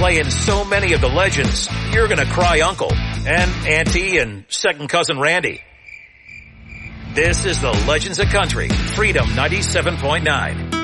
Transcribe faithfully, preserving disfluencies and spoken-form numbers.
playing so many of the legends, you're gonna cry uncle and auntie and second cousin Randy. This is the Legends of Country, Freedom ninety-seven point nine.